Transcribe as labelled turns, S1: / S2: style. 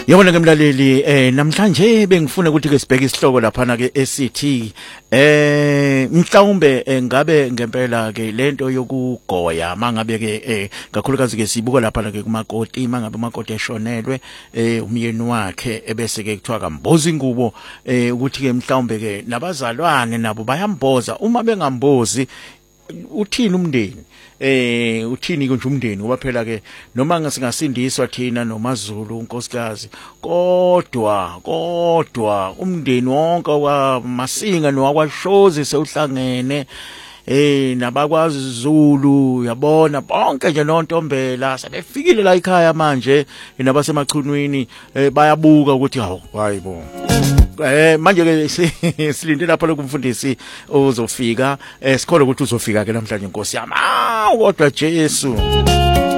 S1: Yabona ke mlaleli namhlanje bengifuna ukuthi ke sibheke isihloko lapha na ke esithi mhlawumbe ngabe ngempela ke lento yokugoya mangabe ke kakhulukazi ke sibuka lapha na ke kumakoti mangabe umakoti eshonelwe umyeni wakhe ebese ke kuthiwa kamboza ingubo ukuthi ke mhlawumbe ke nabazalwane nabo bayamboza uma bengambozi uthini umndeni uthini konje umndeni ngoba phela ke noma ngasingasindiswa thina nomaZulu unkosikazi kodwa umndeni wonke waMasinga nowakwaShozi sewuhlangene nabakwaZulu yabona bonke nje noNtombela sebefikile la ekhaya manje nabasemachunwini bayabuka ukuthi hayibo manje ke silinde lapha lokumfundisi uzofika sikholwa ukuthi uzofika ke namhlanje inkosi yami kodwa Jesu